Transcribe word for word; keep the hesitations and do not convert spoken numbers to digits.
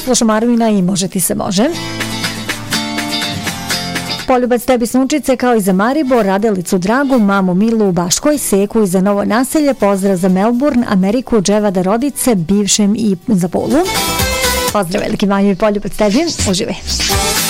slušam Armina i Može ti se može. Poljubac tebi Sunčice kao i za Maribor, Radelicu Dragu, mamu Milu u Baškoj, Seku i za Novo naselje, pozdrav za Melbourne, Ameriku, Dževada Rodice, bivšem i za Polu. Pozdrav veliki Vanju i poljubac tebi, uživaj.